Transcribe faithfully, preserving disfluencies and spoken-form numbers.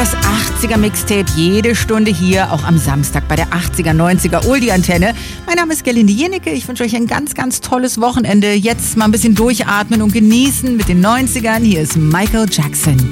Das achtziger Mixtape jede Stunde hier, auch am Samstag bei der achtziger, neunziger Oldie-Antenne. Mein Name ist Gerlinde Jennecke. Ich wünsche euch ein ganz, ganz tolles Wochenende. Jetzt mal ein bisschen durchatmen und genießen mit den neunzigern. Hier ist Michael Jackson.